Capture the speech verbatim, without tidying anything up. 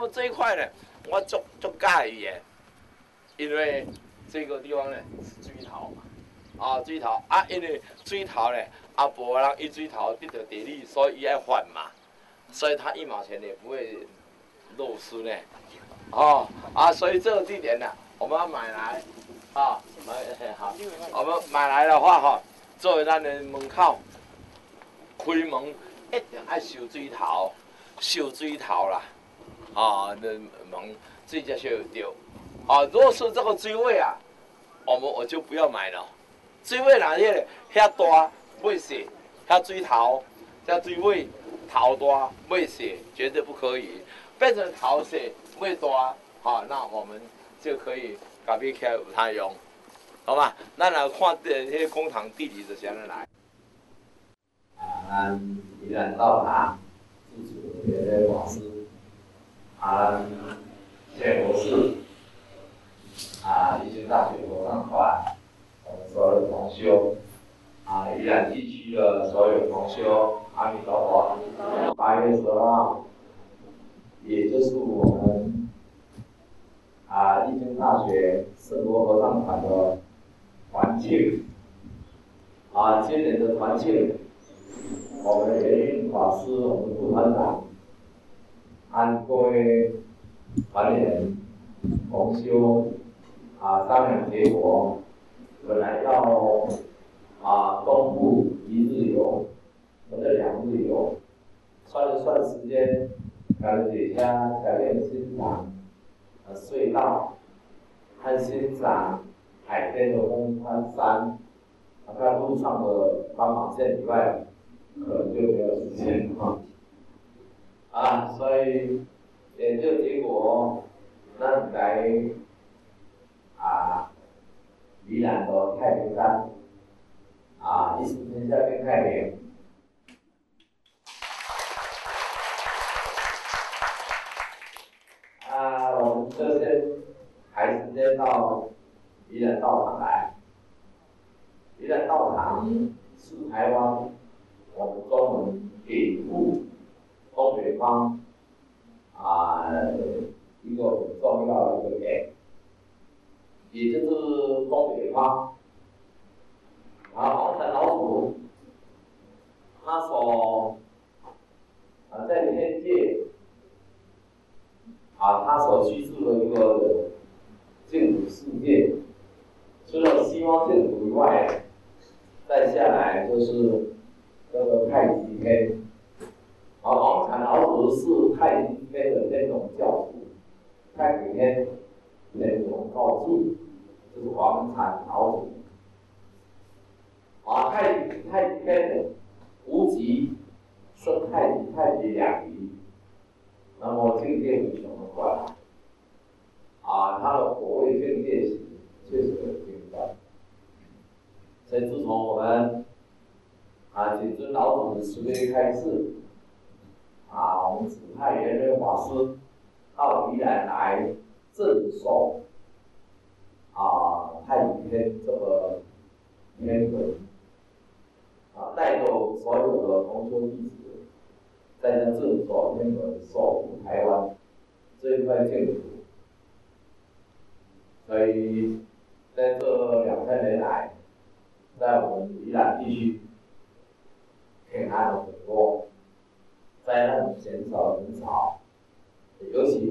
么这一块呢，我足足介意的，因为这个地方呢是水头嘛，啊水头啊，因为水头呢啊无人伊水头得到地理，所以伊爱还嘛，所以他一毛钱也不会漏失呢。哦啊，所以这个地点呢，我们要买来啊买好，我们买来的话哈，作为咱的门口开门一定爱收水头，收水头啦，啊，那门水才收得到。啊，如果是这个水位啊，我们我就不要买了。水位哪些遐大尾小，遐水头，遐水尾头大尾小，绝对不可以。变成头小尾大，好，那我们就可以改变起来有它用，好吧？咱来看这些工厂地理是怎样来。 啊，咱宜兰道堂自主的法师，啊，谢博士。啊，宜兴大学合唱团，我们所有的同修，啊，宜兰地区的所有同修，阿弥陀佛。八月十二号，也就是我们啊宜兴大学圣国合唱团的团庆，啊，今年的团庆，我们圆运法师，我们副团长，和各位团员同修。啊，商量结果，本来要啊东部一日游，或者两日游，算了算时间，感觉下改变欣赏呃隧道，和欣赏海边的风川山，啊，在路上的斑马线以外，可能就没有时间了。啊，所以研究结果，那来。啊，宜兰的太平山，啊，一时天下变太平。啊，我们这些还直接到宜兰道场来。宜兰道场是台湾我们中文顶部东北方啊一个很重要的一个点。也就是东北方，啊，黄山老祖，他所啊在天界啊，他所居住的一个净土世界，除了西方净土以外，再下来就是这个太极天。啊，黄山老祖是太极天的天龙教主，太极天天龙高处。就是黄禅老祖，啊，太极太极天的无极生太极，太极两仪，那么境界无穷的观，啊，他的果位境界确实很精湛。所以自从我们啊谨遵老祖的慈悲开示，啊，我们指派圆润法师到宜兰来镇守。啊，太极天这个天文，啊，带动所有的同修弟子，在这镇守天文，守护台湾这一块净土。所以，在这两三年来，在我们宜兰地区，平安了很多，灾难减少很少。